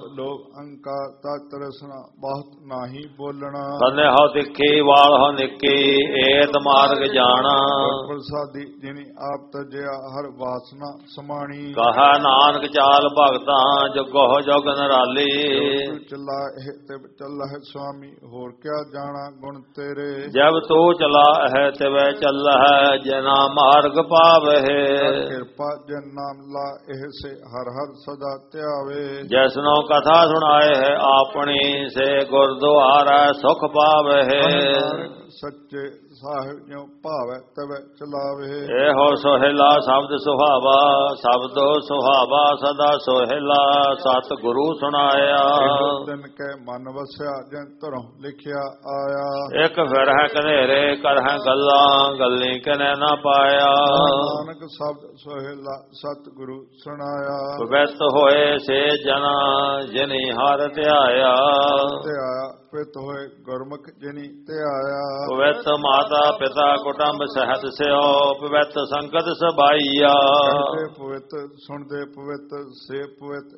ਲੋਭ ਅਹੰਕਾਰ ਤਤ ਰਸਨਾ ਬਹੁਤ ਨਾਹੀ ਬੋਲਣਾ। ਕੰਨੇ ਹੋ ਤਿੱਖੀ ਵਾਲ ਹੋ ਨਿੱਕੀ ਏਤ ਮਾਰਗ ਜਾਣਾ। ਪ੍ਰਸਾਦੀ ਜਿਨੀ ਆਪ ਤਜਿਆ ਹਰ ਵਾਸਨਾ ਸਮਾਣੀ। ਕਹਾ ਨਾਨਕ ਚਾਲ ਭਗਤਾਂ ਜਗੋ ਜਗ ਨਰਾਲੀ। ਚਲਾ ਇਹ ਤੇ ਚੱਲਾ ਹੈ ਸੁਆਮੀ ਹੋਰ ਕਿਆ ਜਾਣਾ ਗੁਣ ਤੇਰੇ। ਜਬ ਤੂੰ ਚਲਾ ਹੈ ਤਿਵੈ ਚੱਲ ਹੈ ਜਨਾ ਮਾਰਗ ਪਾਵਹਿ। ਕਿਰਪਾ ਜਨ ਨਾਮ ਲਾ ਇਹ ਸੇ ਹਰ ਹਰ ਸਦਾ ਧਿਆਵੇ। ਜੈਸਨੋ ਕਥਾ ਸੁਣਾਏ ਹੈ ਆਪਣੀ ਸੇ ਗੁਰਦੁਆਰਾ ਸੁਖ ਪਾਵਹਿ। ਸੱਚੇ ਸਾਹਿਬ ਜਿਉ ਭਾਵੈ ਤਵੈ ਚਲਾਵੇ। ਇਹੋ ਸੋਹਿਲਾ ਸ਼ਬਦ ਸੁਹਾਵਾ ਸ਼ਬਦੋ ਸੁਹਾਵਾ ਸਦਾ ਸੋਹਿਲਾ ਸਤ ਗੁਰੂ ਸੁਣਾਇਆ। ਤਿਨ ਕੈ ਮਨ ਵਸਿਆ ਜਿਨ ਧਰੋਂ ਲਿਖਿਆ ਆਇਆ। ਇੱਕ ਫਿਰ ਹੈ ਕਨੇਰੇ ਕਰ ਹੈ ਗੱਲਾਂ ਗੱਲੀ ਕਨੇ ਨਾ ਪਾਇਆ। ਨਾਨਕ ਸ਼ਬਦ ਸੋਹਿਲਾ ਸਤ ਗੁਰੂ ਸੁਣਾਇਆ। ਪਵਿੱਤ ਹੋਏ ਸੇ ਜਨਾ ਜਿਨੀ ਹਰ ਧਿਆਇਆ। ਪਿਤ ਹੋਏ ਗੁਰਮੁਖ ਜਿਨੀ ਧਿਆਇਆ। ਪਵਿੱਤ ਮਾਤਾ ਪਿਤਾ ਕੁਟੰਬ ਸਹਿਤ ਸਿਓ ਪਵਿੱਤ ਸੰਗਤ ਸਬਾਈਆ। ਪਵਿੱਤ ਸੁਣਦੇ ਪਵਿੱਤ ਸੇ ਪਵਿੱਤ